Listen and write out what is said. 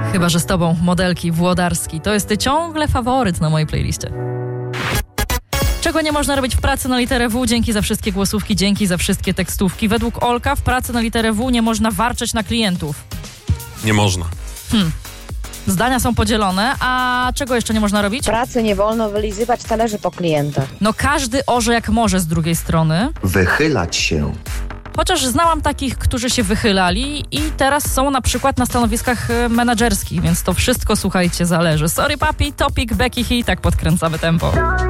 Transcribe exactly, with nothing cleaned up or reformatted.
Chyba że z tobą, Modelki, Włodarski. To jest ty ciągle faworyt na mojej playliście. Czego nie można robić w pracy na literę W? Dzięki za wszystkie głosówki, dzięki za wszystkie tekstówki. Według Olka w pracy na literę W nie można warczeć na klientów. Nie można. Hmm. Zdania są podzielone, a czego jeszcze nie można robić? W pracy nie wolno wylizywać talerzy po klientach. No każdy orze jak może z drugiej strony. Wychylać się. Chociaż znałam takich, którzy się wychylali i teraz są na przykład na stanowiskach menadżerskich, więc to wszystko, słuchajcie, zależy. Sorry papi, Topic, Becky Hi, tak podkręcamy tempo.